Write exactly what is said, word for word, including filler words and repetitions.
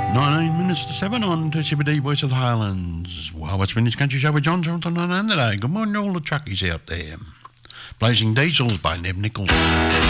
nineteen minutes to seven on two C B D Voice of the Highlands. Wow, it's Vintage Country Show with John Thornton on today. Good morning to all the truckies out there. Blazing Diesels by Neb Nichols.